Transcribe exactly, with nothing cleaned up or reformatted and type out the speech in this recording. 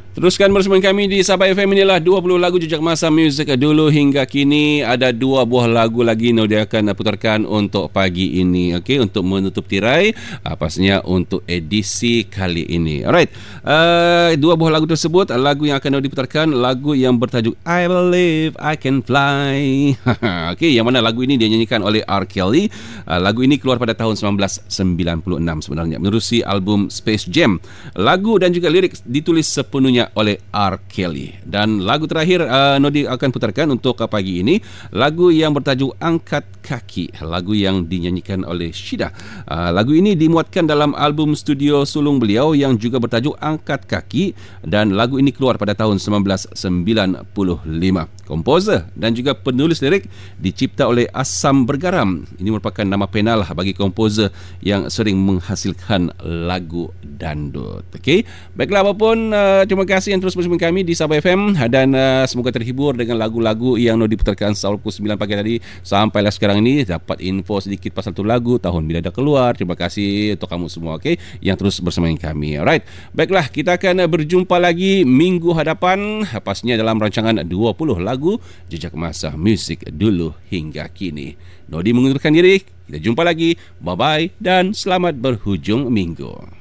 Teruskan bersama kami di Sabah F M. Inilah dua puluh lagu jejak masa muzik dulu hingga kini. Ada dua buah lagu lagi yang dia akan putarkan untuk pagi ini. Okey, untuk menutup tirai uh, pastinya untuk edisi kali ini. Alright. Uh, dua buah lagu tersebut, lagu yang akan diputarkan lagu yang bertajuk I Believe I Can Fly. Okey, yang mana lagu ini dia nyanyikan oleh R. Kelly. Uh, lagu ini keluar pada tahun sembilan belas sembilan puluh enam sebenarnya, menerusi album Space Jam. Lagu dan juga lirik ditulis sepenuhnya oleh R. Kelly. Dan lagu terakhir uh, Nodi akan putarkan untuk uh, pagi ini, lagu yang bertajuk Angkat Kaki, lagu yang dinyanyikan oleh Syida. Uh, lagu ini dimuatkan dalam album studio sulung beliau yang juga bertajuk Angkat Kaki, dan lagu ini keluar pada tahun sembilan belas sembilan puluh lima. Komposer dan juga penulis lirik dicipta oleh Asam Bergaram. Ini merupakan nama penal bagi komposer yang sering menghasilkan lagu dandut. Okey, baiklah, apapun uh, terima kasih yang terus bersama kami di Sabah F M, dan uh, semoga terhibur dengan lagu-lagu yang Nodi putarkan selalu pukul sembilan pagi tadi sampailah sekarang ini. Dapat info sedikit pasal tu lagu, tahun bila dah keluar. Terima kasih untuk kamu semua, okey, yang terus bersama kami. Alright, baiklah, kita akan berjumpa lagi minggu hadapan, pastinya dalam rancangan dua puluh lagu jejak masa muzik dulu hingga kini. Nodi mengundurkan diri. Kita jumpa lagi. Bye bye dan selamat berhujung minggu.